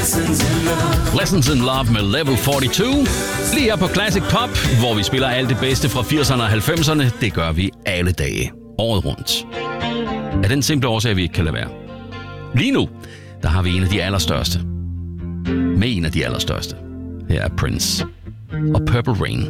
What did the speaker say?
Lessons in Love med Level 42. Lige her på Classic Pop, hvor vi spiller alt det bedste fra 80'erne og 90'erne. Det gør vi alle dage, året rundt. Af den simple årsag, vi ikke kan lade være. Lige nu, der har vi en af de allerstørste. Med en af de allerstørste. Her er Prince og Purple Rain.